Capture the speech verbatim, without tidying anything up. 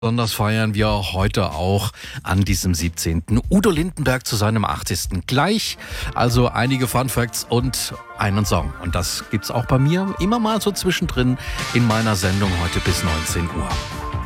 Besonders feiern wir heute auch an diesem siebzehnten Udo Lindenberg zu seinem achtzigsten Gleich. Also einige Fun Facts und einen Song. Und das gibt's auch bei mir immer mal so zwischendrin in meiner Sendung heute bis neunzehn Uhr.